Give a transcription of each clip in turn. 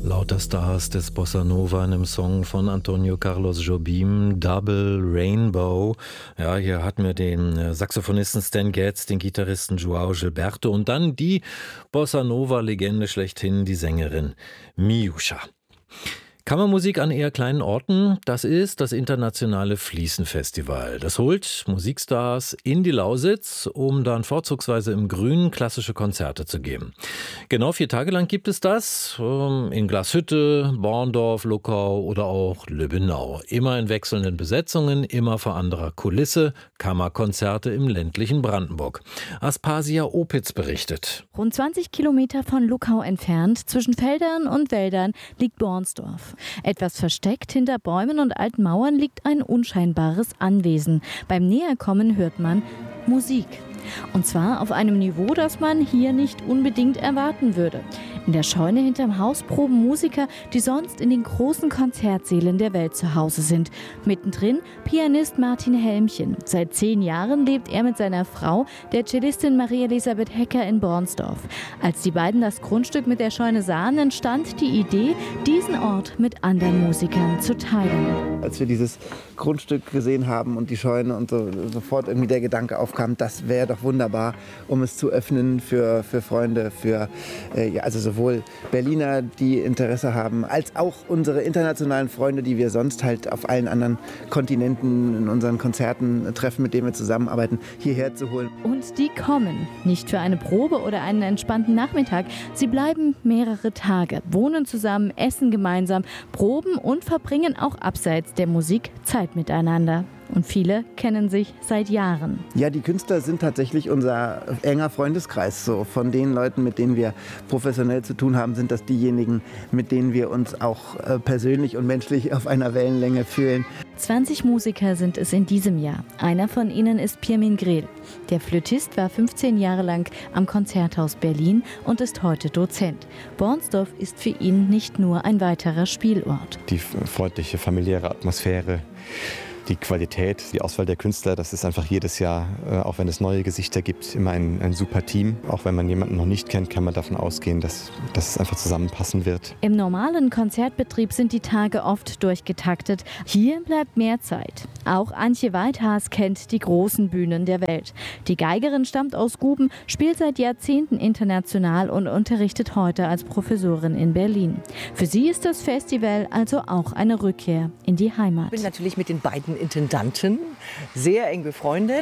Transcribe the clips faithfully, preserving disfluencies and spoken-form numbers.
Lauter Stars des Bossa Nova in einem Song von Antonio Carlos Jobim, Double Rainbow. Ja, hier hatten wir den Saxophonisten Stan Getz, den Gitarristen João Gilberto und dann die Bossa Nova-Legende schlechthin, die Sängerin Miúcha. Kammermusik an eher kleinen Orten, das ist das internationale Fließenfestival. Das holt Musikstars in die Lausitz, um dann vorzugsweise im Grünen klassische Konzerte zu geben. Genau vier Tage lang gibt es das, in Glashütte, Borndorf, Luckau oder auch Lübbenau. Immer in wechselnden Besetzungen, immer vor anderer Kulisse, Kammerkonzerte im ländlichen Brandenburg. Aspasia Opitz berichtet. Rund zwanzig Kilometer von Luckau entfernt, zwischen Feldern und Wäldern, liegt Bornsdorf. Etwas versteckt hinter Bäumen und alten Mauern liegt ein unscheinbares Anwesen. Beim Näherkommen hört man Musik. Und zwar auf einem Niveau, das man hier nicht unbedingt erwarten würde. In der Scheune hinterm Haus proben Musiker, die sonst in den großen Konzertsälen der Welt zu Hause sind. Mittendrin Pianist Martin Helmchen. Seit zehn Jahren lebt er mit seiner Frau, der Cellistin Marie-Elisabeth Hecker, in Bornsdorf. Als die beiden das Grundstück mit der Scheune sahen, entstand die Idee, diesen Ort mit anderen Musikern zu teilen. Als wir dieses Grundstück gesehen haben und die Scheune und so, sofort irgendwie der Gedanke aufkam, das wäre doch wunderbar, um es zu öffnen für, für Freunde, für äh, ja, also sowohl Berliner, die Interesse haben, als auch unsere internationalen Freunde, die wir sonst halt auf allen anderen Kontinenten in unseren Konzerten treffen, mit denen wir zusammenarbeiten, hierher zu holen. Und die kommen. Nicht für eine Probe oder einen entspannten Nachmittag. Sie bleiben mehrere Tage, wohnen zusammen, essen gemeinsam, proben und verbringen auch abseits der Musik Zeit miteinander. Und viele kennen sich seit Jahren. Ja, die Künstler sind tatsächlich unser enger Freundeskreis. So, von den Leuten, mit denen wir professionell zu tun haben, sind das diejenigen, mit denen wir uns auch äh, persönlich und menschlich auf einer Wellenlänge fühlen. zwanzig Musiker sind es in diesem Jahr. Einer von ihnen ist Pirmin Grel. Der Flötist war fünfzehn Jahre lang am Konzerthaus Berlin und ist heute Dozent. Bornsdorf ist für ihn nicht nur ein weiterer Spielort. Die freundliche, familiäre Atmosphäre, die Qualität, die Auswahl der Künstler, das ist einfach jedes Jahr, auch wenn es neue Gesichter gibt, immer ein, ein super Team. Auch wenn man jemanden noch nicht kennt, kann man davon ausgehen, dass, dass es einfach zusammenpassen wird. Im normalen Konzertbetrieb sind die Tage oft durchgetaktet. Hier bleibt mehr Zeit. Auch Antje Weidhaas kennt die großen Bühnen der Welt. Die Geigerin stammt aus Guben, spielt seit Jahrzehnten international und unterrichtet heute als Professorin in Berlin. Für sie ist das Festival also auch eine Rückkehr in die Heimat. Ich bin natürlich mit den beiden Intendanten sehr eng befreundet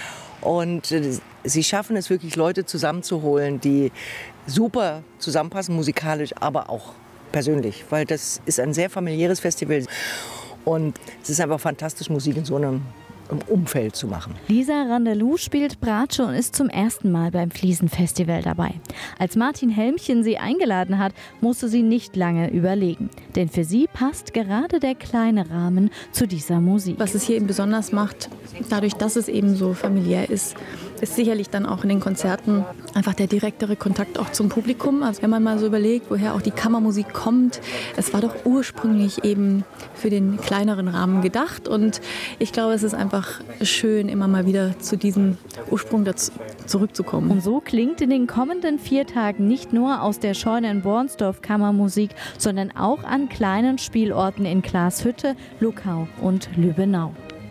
und sie schaffen es wirklich, Leute zusammenzuholen, die super zusammenpassen, musikalisch, aber auch persönlich, weil das ist ein sehr familiäres Festival und es ist einfach fantastisch, Musik in so einem im Umfeld zu machen. Lisa Randalou spielt Bratsche und ist zum ersten Mal beim Fliesenfestival dabei. Als Martin Helmchen sie eingeladen hat, musste sie nicht lange überlegen. Denn für sie passt gerade der kleine Rahmen zu dieser Musik. Was es hier eben besonders macht, dadurch, dass es eben so familiär ist, ist sicherlich dann auch in den Konzerten einfach der direktere Kontakt auch zum Publikum. Also wenn man mal so überlegt, woher auch die Kammermusik kommt, es war doch ursprünglich eben für den kleineren Rahmen gedacht und ich glaube, es ist einfach schön, immer mal wieder zu diesem Ursprung dazu zurückzukommen. Und so klingt in den kommenden vier Tagen nicht nur aus der Scheune in Bornsdorf Kammermusik, sondern auch an kleinen Spielorten in Glashütte, Luckau und Lübbenau.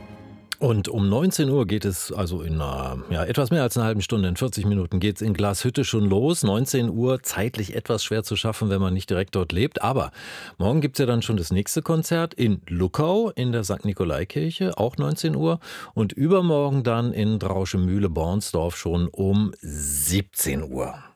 Und um neunzehn Uhr geht es, also in uh, ja, etwas mehr als einer halben Stunde, in vierzig Minuten geht es in Glashütte schon los. neunzehn Uhr, zeitlich etwas schwer zu schaffen, wenn man nicht direkt dort lebt. Aber morgen gibt es ja dann schon das nächste Konzert in Luckau in der Sankt Nikolaikirche, auch neunzehn Uhr. Und übermorgen dann in Drauschemühle-Bornsdorf schon um siebzehn Uhr.